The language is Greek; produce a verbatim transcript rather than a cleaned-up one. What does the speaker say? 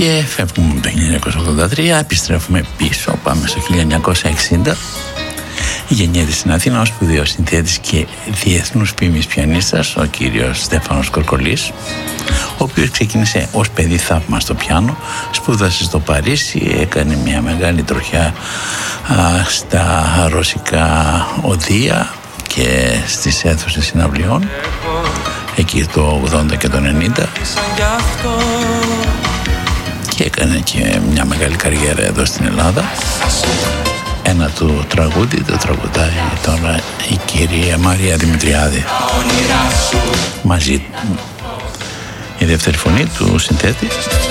Και φεύγουμε το χίλια εννιακόσια ογδόντα τρία, επιστρέφουμε πίσω, πάμε στο χίλια εννιακόσια εξήντα. Γεννιέται στην Αθήνα ο σπουδαίος συνθέτης και διεθνούς ποιμής πιανίστας, ο κύριος Στέφανος Κορκολής, ο οποίος ξεκίνησε ως παιδί θαύμα στο πιάνο, σπούδασε στο Παρίσι, έκανε μια μεγάλη τροχιά α, στα ρωσικά οδεία και στις αίθουσες συναυλιών, εκεί το ογδόντα και το ενενήντα, και έκανε και μια μεγάλη καριέρα εδώ στην Ελλάδα. Ένα του τραγούδι το τραγουδάει τώρα η κυρία Μαρία Δημητριάδη μαζί. Η δεύτερη φωνή του συνθέτη